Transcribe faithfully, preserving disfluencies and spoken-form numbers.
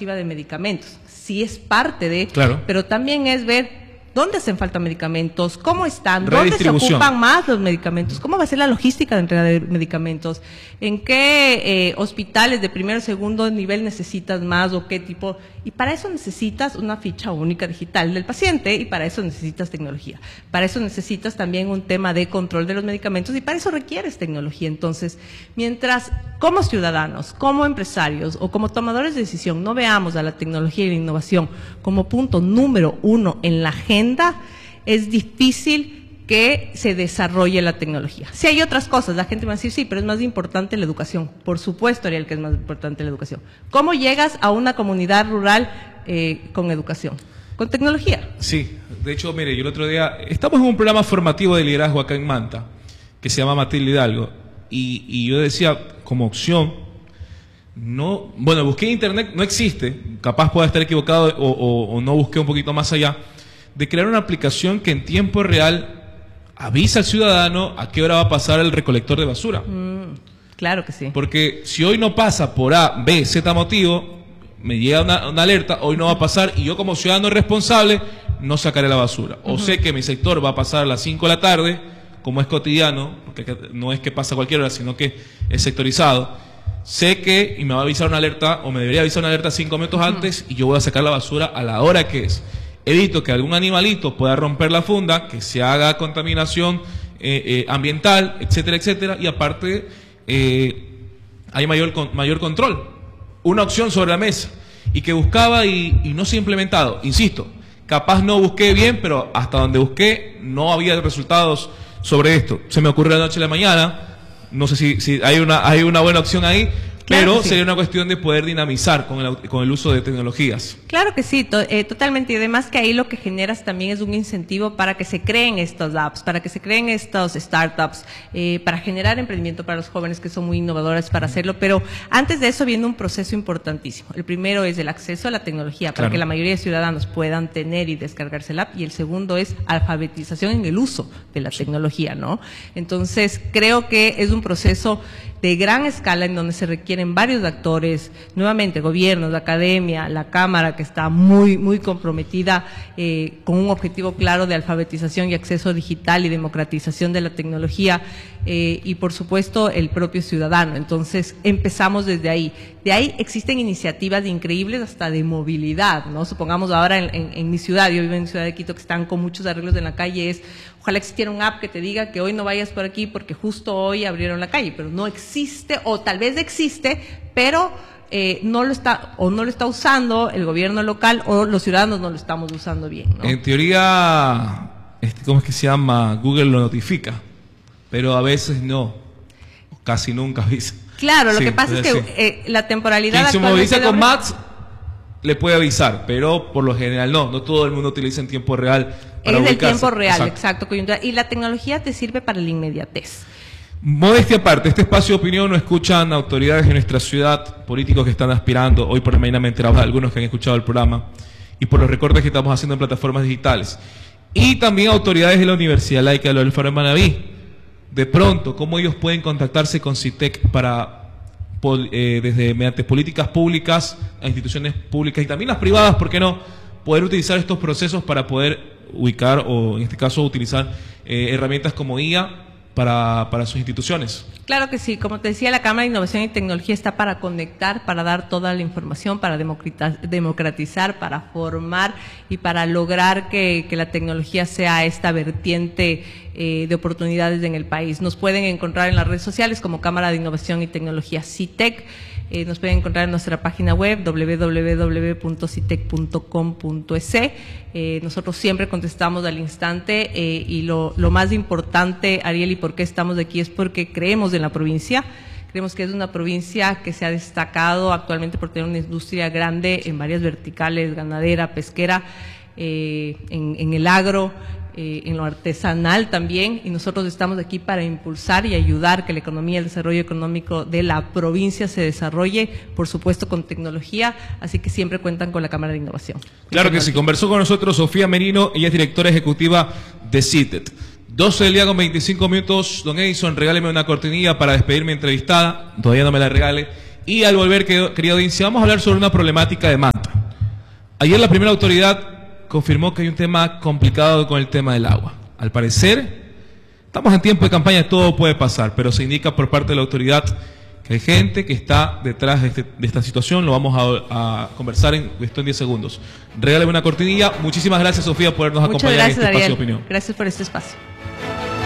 masiva de medicamentos. Sí es parte de, claro, pero también es ver dónde hacen falta medicamentos, cómo están, dónde se ocupan más los medicamentos, cómo va a ser la logística de entrega de medicamentos, en qué eh, hospitales de primero o segundo nivel necesitas más o qué tipo. Y para eso necesitas una ficha única digital del paciente y para eso necesitas tecnología. Para eso necesitas también un tema de control de los medicamentos y para eso requieres tecnología. Entonces, mientras como ciudadanos, como empresarios o como tomadores de decisión no veamos a la tecnología y la innovación como punto número uno en la agenda, es difícil que se desarrolle la tecnología. Si hay otras cosas, la gente va a decir, sí, pero es más importante la educación. Por supuesto, Ariel, que es más importante la educación. ¿Cómo llegas a una comunidad rural eh, con educación? Con tecnología. Sí, de hecho, mire, yo el otro día, estamos en un programa formativo de liderazgo acá en Manta, que se llama Matilde Hidalgo, y, y yo decía, como opción, no, bueno, busqué en internet, no existe, capaz pueda estar equivocado o, o, o no busqué un poquito más allá, de crear una aplicación que en tiempo real avisa al ciudadano a qué hora va a pasar el recolector de basura. Mm, claro que sí. Porque si hoy no pasa por A, B, Z motivo, me llega una, una alerta, hoy no va a pasar y yo como ciudadano responsable no sacaré la basura. O uh-huh. sé que mi sector va a pasar a las cinco de la tarde, como es cotidiano, porque no es que pasa a cualquier hora, sino que es sectorizado. Sé que, y me va a avisar una alerta, o me debería avisar una alerta cinco minutos uh-huh. antes, y yo voy a sacar la basura a la hora que es. Evito que algún animalito pueda romper la funda, que se haga contaminación eh, eh, ambiental, etcétera, etcétera, y aparte eh, hay mayor, con, mayor control. Una opción sobre la mesa, y que buscaba y, y no se ha implementado. Insisto, capaz no busqué bien, pero hasta donde busqué no había resultados sobre esto. Se me ocurrió la noche a la mañana, no sé si, si hay, una, hay una buena opción ahí, claro, pero sí, sería una cuestión de poder dinamizar con el, con el uso de tecnologías. Claro que sí, to, eh, totalmente. Y además que ahí lo que generas también es un incentivo para que se creen estos apps, para que se creen estos startups, eh, para generar emprendimiento para los jóvenes que son muy innovadores para hacerlo. Pero antes de eso viene un proceso importantísimo. El primero es el acceso a la tecnología para claro. que la mayoría de ciudadanos puedan tener y descargarse el app. Y el segundo es alfabetización en el uso de la sí. tecnología, ¿no? Entonces, creo que es un proceso de gran escala en donde se requieren varios actores, nuevamente gobiernos, la academia, la Cámara, que está muy muy comprometida eh, con un objetivo claro de alfabetización y acceso digital y democratización de la tecnología, eh, y por supuesto el propio ciudadano. Entonces empezamos desde ahí. De ahí existen iniciativas increíbles hasta de movilidad, ¿no? Supongamos ahora en, en, en mi ciudad, yo vivo en Ciudad de Quito, que están con muchos arreglos en la calle, es ojalá existiera un app que te diga que hoy no vayas por aquí porque justo hoy abrieron la calle, pero no existe, o tal vez existe, pero eh, no lo está, o no lo está usando el gobierno local, o los ciudadanos no lo estamos usando bien, ¿no? En teoría, este, ¿cómo es que se llama? Google lo notifica, pero a veces no, casi nunca avisa. Claro, lo sí, que pasa es que sí. eh, la temporalidad... Quien se moviliza con Maps le puede avisar, pero por lo general no, no todo el mundo utiliza en tiempo real para es ubicarse. del tiempo real, exacto. exacto, coyuntural. Y la tecnología te sirve para la inmediatez. Modestia aparte, este espacio de opinión lo escuchan autoridades de nuestra ciudad, políticos que están aspirando, hoy por la mañana me enteraba de algunos que han escuchado el programa, y por los recortes que estamos haciendo en plataformas digitales. Y también autoridades de la Universidad Laica de Loreto de Manabí. De pronto, ¿cómo ellos pueden contactarse con CITEC para, eh, desde mediante políticas públicas, a instituciones públicas y también las privadas, ¿por qué no?, poder utilizar estos procesos para poder ubicar o, en este caso, utilizar eh, herramientas como I A para, para sus instituciones? Claro que sí. Como te decía, la Cámara de Innovación y Tecnología está para conectar, para dar toda la información, para democratizar, para formar y para lograr que, que la tecnología sea esta vertiente eh, de oportunidades en el país. Nos pueden encontrar en las redes sociales como Cámara de Innovación y Tecnología CITEC. Eh, nos pueden encontrar en nuestra página web doble u doble u doble u punto citec punto com punto es. Eh, nosotros siempre contestamos al instante eh, y lo, lo más importante, Ariel, y por qué estamos aquí es porque creemos en la provincia. Creemos que es una provincia que se ha destacado actualmente por tener una industria grande en varias verticales, ganadera, pesquera, eh, en, en el agro, eh, en lo artesanal también, y nosotros estamos aquí para impulsar y ayudar que la economía, el desarrollo económico de la provincia se desarrolle, por supuesto con tecnología, así que siempre cuentan con la Cámara de Innovación. Claro que sí, conversó con nosotros Sofía Merino, ella es directora ejecutiva de CITEC. doce del día con veinticinco minutos, don Edison, regáleme una cortinilla para despedir mi entrevistada, todavía no me la regale, Y al volver, querida audiencia, vamos a hablar sobre una problemática de Manta. Ayer la primera autoridad confirmó que hay un tema complicado con el tema del agua. Al parecer, estamos en tiempo de campaña, todo puede pasar, pero se indica por parte de la autoridad que hay gente que está detrás de, este, de esta situación. Lo vamos a, a conversar en cuestión de diez segundos. Regálame una cortinilla. Muchísimas gracias, Sofía, por habernos Muchas acompañado gracias, en este Ariel. espacio de opinión. Gracias por este espacio.